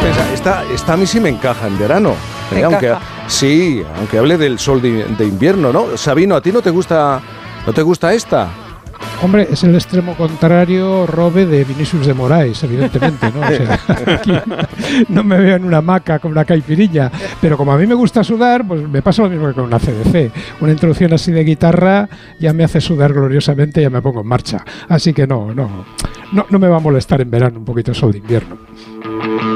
esta a mí sí me encaja en verano. Aunque hable del sol de invierno, ¿no? Sabino, ¿a ti no te gusta esta? Hombre, es el extremo contrario, Robe, de Vinicius de Moraes, evidentemente, ¿no? O sea, aquí no me veo en una hamaca con una caipirilla, pero como a mí me gusta sudar, pues me pasa lo mismo que con una CDC. Una introducción así de guitarra ya me hace sudar gloriosamente y ya me pongo en marcha. Así que no me va a molestar en verano un poquito el sol de invierno.